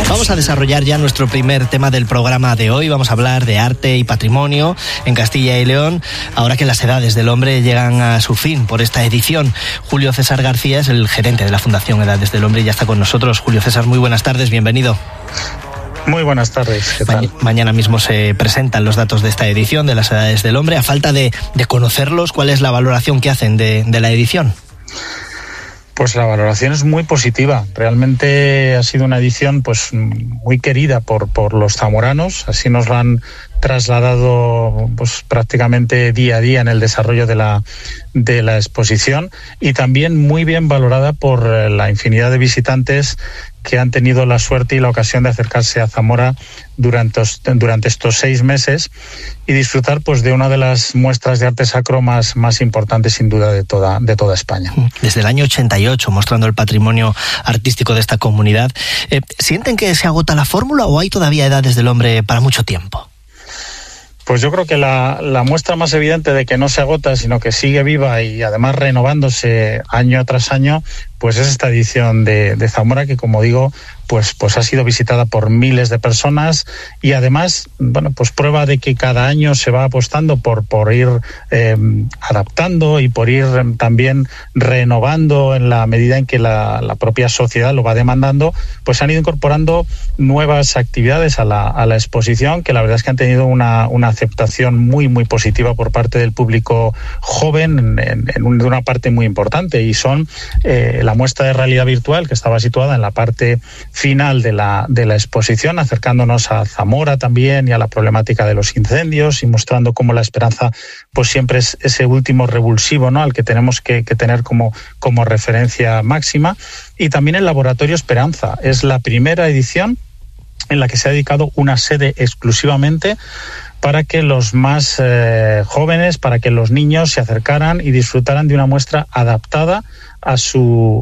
Vamos a desarrollar ya nuestro primer tema del programa de hoy. Vamos a hablar de arte y patrimonio en Castilla y León, ahora que las edades del hombre llegan a su fin por esta edición. Julio César García es el gerente de la Fundación Edades del Hombre y ya está con nosotros. Julio César, muy buenas tardes, bienvenido. Muy buenas tardes, ¿qué tal? Mañana mismo se presentan los datos de esta edición de las Edades del Hombre. A falta de conocerlos, ¿cuál es la valoración que hacen de la edición? Pues la valoración es muy positiva. Realmente ha sido una edición pues muy querida por los zamoranos. Así nos lo han trasladado pues prácticamente día a día en el desarrollo de la exposición, y también muy bien valorada por la infinidad de visitantes que han tenido la suerte y la ocasión de acercarse a Zamora durante estos 6 meses y disfrutar pues de una de las muestras de arte sacro más importantes, sin duda, de toda España. Desde el año 88, mostrando el patrimonio artístico de esta comunidad. ¿Sienten que se agota la fórmula o hay todavía Edades del Hombre para mucho tiempo? Pues yo creo que la muestra más evidente de que no se agota, sino que sigue viva y además renovándose año tras año, pues es esta edición de Zamora, que, como digo, pues ha sido visitada por miles de personas, y además, bueno, pues prueba de que cada año se va apostando por ir adaptando y por ir también renovando en la medida en que la propia sociedad lo va demandando. Pues han ido incorporando nuevas actividades a la exposición, que la verdad es que han tenido una aceptación muy positiva por parte del público joven en una parte muy importante, y son la muestra de realidad virtual, que estaba situada en la parte final de la exposición, acercándonos a Zamora también y a la problemática de los incendios, y mostrando cómo la esperanza pues siempre es ese último revulsivo, ¿no?, al que tenemos que tener como referencia máxima. Y también el Laboratorio Esperanza es la primera edición en la que se ha dedicado una sede exclusivamente para que los más jóvenes, para que los niños se acercaran y disfrutaran de una muestra adaptada a su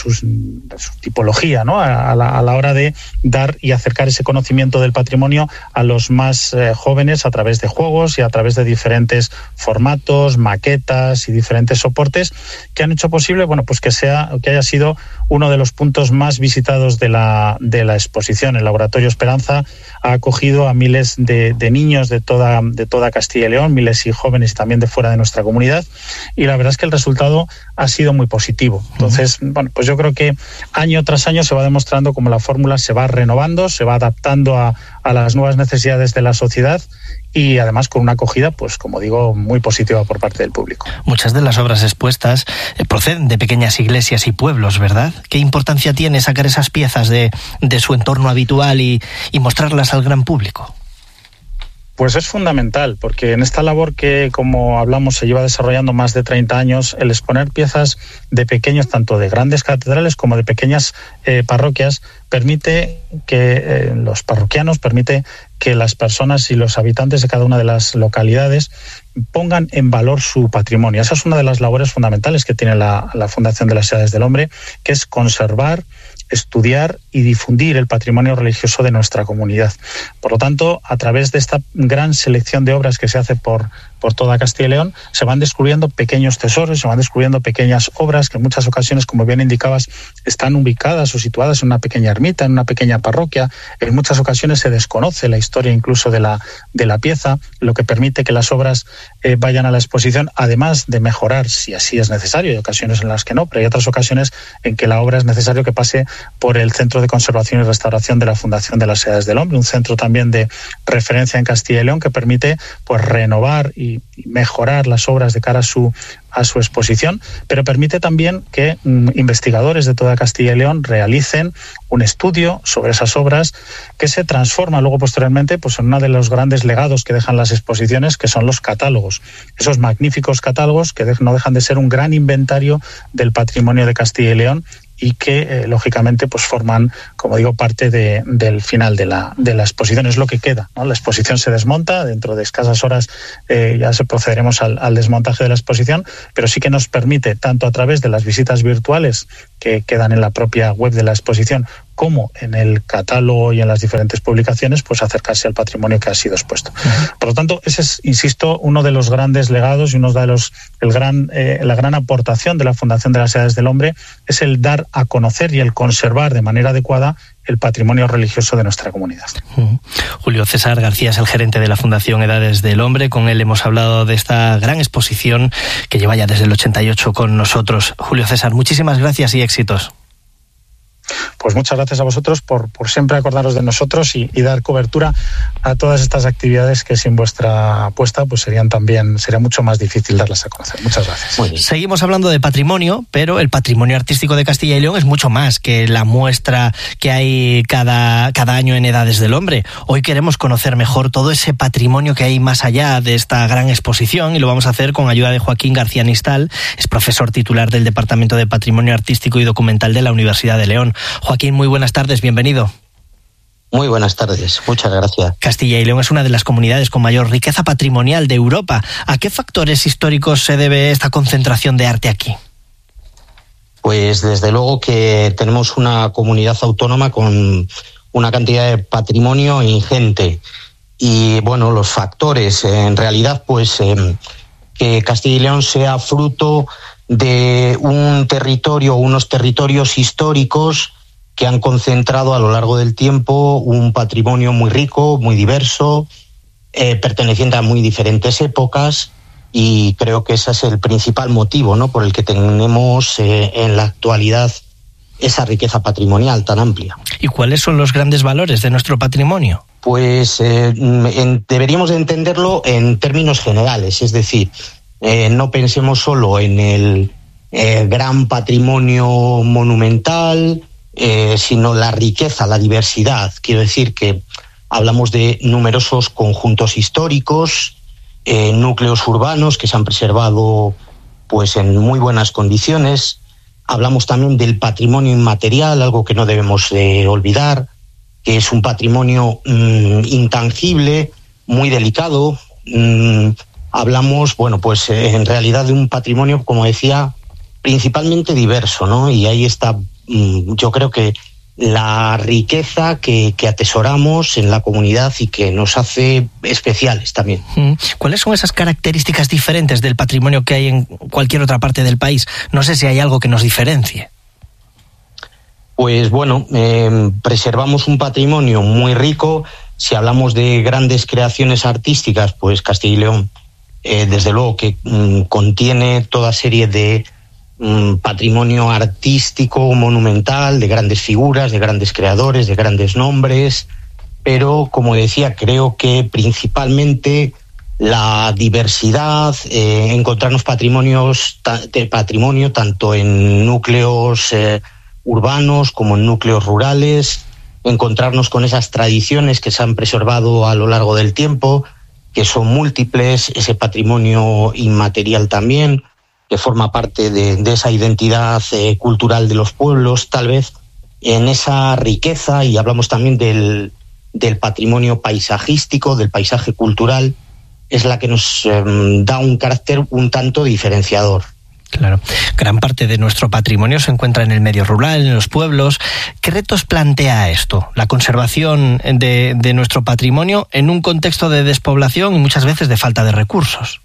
tipología, ¿no?, a la hora de dar y acercar ese conocimiento del patrimonio a los más jóvenes a través de juegos y a través de diferentes formatos, maquetas y diferentes soportes que han hecho posible, bueno, pues que haya sido uno de los puntos más visitados de la exposición. El Laboratorio Esperanza ha acogido a miles de niños de toda Castilla y León, miles y jóvenes también de fuera de nuestra comunidad, y la verdad es que el resultado ha sido muy positivo. Entonces, bueno, pues yo creo que año tras año se va demostrando cómo la fórmula se va renovando, se va adaptando a las nuevas necesidades de la sociedad, y además con una acogida, pues como digo, muy positiva por parte del público. Muchas de las obras expuestas proceden de pequeñas iglesias y pueblos, ¿verdad? ¿Qué importancia tiene sacar esas piezas de su entorno habitual y mostrarlas al gran público? Pues es fundamental, porque en esta labor que, como hablamos, se lleva desarrollando más de 30 años, el exponer piezas de pequeños, tanto de grandes catedrales como de pequeñas parroquias, permite que los parroquianos, permite que las personas y los habitantes de cada una de las localidades pongan en valor su patrimonio. Esa es una de las labores fundamentales que tiene la Fundación de las Edades del Hombre, que es conservar, estudiar y difundir el patrimonio religioso de nuestra comunidad. Por lo tanto, a través de esta gran selección de obras que se hace por toda Castilla y León, se van descubriendo pequeños tesoros, se van descubriendo pequeñas obras que en muchas ocasiones, como bien indicabas, están ubicadas o situadas en una pequeña ermita, en una pequeña parroquia. En muchas ocasiones se desconoce la historia incluso de la pieza, lo que permite que las obras vayan a la exposición, además de mejorar, si así es necesario. Hay ocasiones en las que no, pero hay otras ocasiones en que la obra es necesario que pase por el Centro de Conservación y Restauración de la Fundación de las Edades del Hombre, un centro también de referencia en Castilla y León que permite pues renovar y mejorar las obras de cara a su exposición, pero permite también que investigadores de toda Castilla y León realicen un estudio sobre esas obras, que se transforma luego posteriormente pues en uno de los grandes legados que dejan las exposiciones, que son los catálogos. Esos magníficos catálogos que no dejan de ser un gran inventario del patrimonio de Castilla y León, y que lógicamente pues forman, como digo, parte del final de la exposición. Es lo que queda, ¿no? La exposición se desmonta, dentro de escasas horas ya procederemos al desmontaje de la exposición, pero sí que nos permite, tanto a través de las visitas virtuales que quedan en la propia web de la exposición, como en el catálogo y en las diferentes publicaciones, pues acercarse al patrimonio que ha sido expuesto. Por lo tanto, ese es, insisto, uno de los grandes legados y uno de los la gran aportación de la Fundación de las Edades del Hombre es el dar a conocer y el conservar de manera adecuada el patrimonio religioso de nuestra comunidad. Julio César García es el gerente de la Fundación Edades del Hombre. Con él hemos hablado de esta gran exposición que lleva ya desde el 88 con nosotros. Julio César, muchísimas gracias y éxitos. Pues muchas gracias a vosotros por siempre acordaros de nosotros y dar cobertura a todas estas actividades que sin vuestra apuesta pues sería mucho más difícil darlas a conocer. Muchas gracias. Seguimos hablando de patrimonio, pero el patrimonio artístico de Castilla y León es mucho más que la muestra que hay cada año en Edades del Hombre. Hoy queremos conocer mejor todo ese patrimonio que hay más allá de esta gran exposición y lo vamos a hacer con ayuda de Joaquín García Nistal, es profesor titular del Departamento de Patrimonio Artístico y Documental de la Universidad de León. Joaquín, muy buenas tardes, bienvenido. Muy buenas tardes, muchas gracias. Castilla y León es una de las comunidades con mayor riqueza patrimonial de Europa. ¿A qué factores históricos se debe esta concentración de arte aquí? Pues desde luego que tenemos una comunidad autónoma con una cantidad de patrimonio ingente. Y bueno, los factores, en realidad, pues que Castilla y León sea fruto de un territorio, unos territorios históricos que han concentrado a lo largo del tiempo un patrimonio muy rico, muy diverso, perteneciente a muy diferentes épocas, y creo que ese es el principal motivo, ¿no?, por el que tenemos en la actualidad esa riqueza patrimonial tan amplia. ¿Y cuáles son los grandes valores de nuestro patrimonio? Pues deberíamos de entenderlo en términos generales, es decir, no pensemos solo en el gran patrimonio monumental, sino la riqueza, la diversidad. Quiero decir que hablamos de numerosos conjuntos históricos, núcleos urbanos que se han preservado pues en muy buenas condiciones. Hablamos también del patrimonio inmaterial, algo que no debemos olvidar, que es un patrimonio intangible, muy delicado. Hablamos, bueno, pues en realidad de un patrimonio, como decía, principalmente diverso, ¿no? Y ahí está, yo creo que la riqueza que atesoramos en la comunidad y que nos hace especiales también. ¿Cuáles son esas características diferentes del patrimonio que hay en cualquier otra parte del país? No sé si hay algo que nos diferencie. Pues bueno, preservamos un patrimonio muy rico. Si hablamos de grandes creaciones artísticas, pues Castilla y León, desde luego que contiene toda serie de patrimonio artístico, monumental, de grandes figuras, de grandes creadores, de grandes nombres, pero como decía, creo que principalmente la diversidad, encontrarnos patrimonio tanto en núcleos urbanos como en núcleos rurales, encontrarnos con esas tradiciones que se han preservado a lo largo del tiempo, que son múltiples, ese patrimonio inmaterial también, que forma parte de esa identidad cultural de los pueblos, tal vez en esa riqueza, y hablamos también del patrimonio paisajístico, del paisaje cultural, es la que nos da un carácter un tanto diferenciador. Claro. Gran parte de nuestro patrimonio se encuentra en el medio rural, en los pueblos. ¿Qué retos plantea esto? La conservación de nuestro patrimonio en un contexto de despoblación y muchas veces de falta de recursos.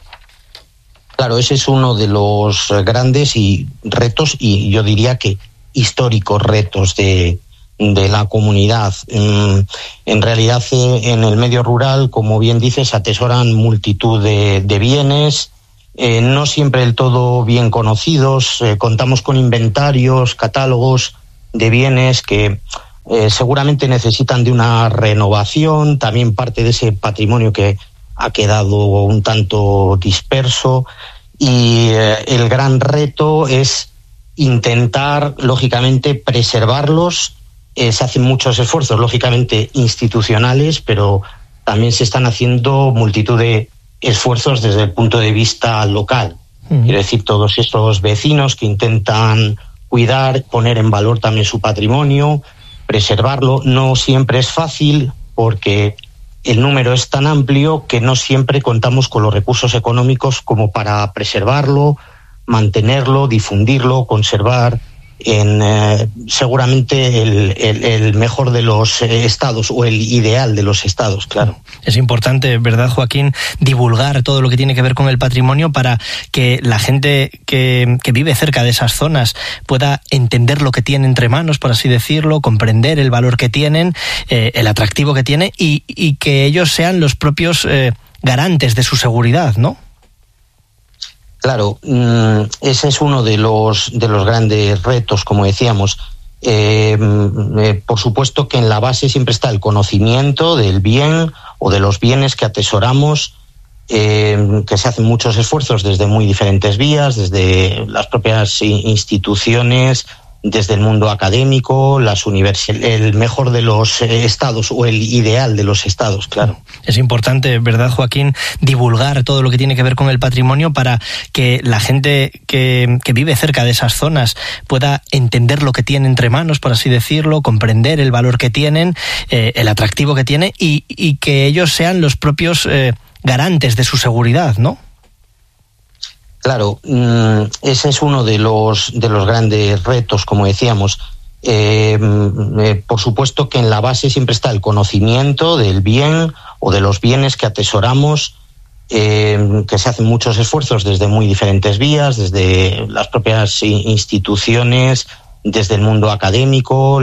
Claro, ese es uno de los grandes retos, y yo diría que históricos retos de la comunidad. En realidad, en el medio rural, como bien dices, se atesoran multitud de bienes, no siempre del todo bien conocidos. Contamos con inventarios, catálogos de bienes que seguramente necesitan de una renovación, también parte de ese patrimonio que ha quedado un tanto disperso, y el gran reto es intentar, lógicamente, preservarlos. Se hacen muchos esfuerzos, lógicamente, institucionales, pero también se están haciendo multitud de esfuerzos desde el punto de vista local. Quiero decir, todos estos vecinos que intentan cuidar, poner en valor también su patrimonio, preservarlo. No siempre es fácil porque el número es tan amplio que no siempre contamos con los recursos económicos como para preservarlo, mantenerlo, difundirlo, conservar seguramente el mejor de los estados, o el ideal de los estados, claro. Es importante, ¿verdad, Joaquín?, divulgar todo lo que tiene que ver con el patrimonio para que la gente que vive cerca de esas zonas pueda entender lo que tiene entre manos, por así decirlo, comprender el valor que tienen, el atractivo que tiene, y que ellos sean los propios garantes de su seguridad, ¿no? Claro, ese es uno de los grandes retos, como decíamos. Por supuesto que en la base siempre está el conocimiento del bien o de los bienes que atesoramos, que se hacen muchos esfuerzos desde muy diferentes vías, desde las propias instituciones, desde el mundo académico, las universidades, el mejor de los estados, o el ideal de los estados, claro. Es importante, ¿verdad, Joaquín?, divulgar todo lo que tiene que ver con el patrimonio para que la gente que vive cerca de esas zonas pueda entender lo que tiene entre manos, por así decirlo, comprender el valor que tienen, el atractivo que tiene, y que ellos sean los propios garantes de su seguridad, ¿no? Claro, ese es uno de los grandes retos, como decíamos. Por supuesto que en la base siempre está el conocimiento del bien o de los bienes que atesoramos, que se hacen muchos esfuerzos desde muy diferentes vías, desde las propias instituciones, desde el mundo académico,